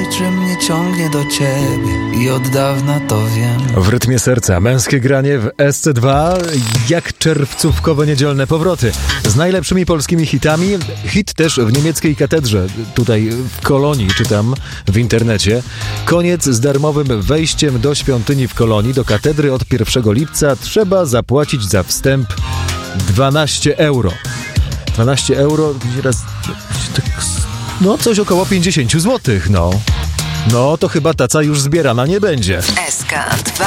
niczym mnie ciągnie do ciebie i od dawna to wiem. W rytmie serca męskie granie w SC2, jak czerwcówkowe niedzielne powroty. Z najlepszymi polskimi hitami. Hit też w niemieckiej katedrze, tutaj w Kolonii, czytam w internecie. Koniec z darmowym wejściem do świątyni w Kolonii. Do katedry od 1 lipca trzeba zapłacić za wstęp 12 euro. 12 euro, no coś około 50 zł, no. No to chyba taca już zbierana nie będzie. SK2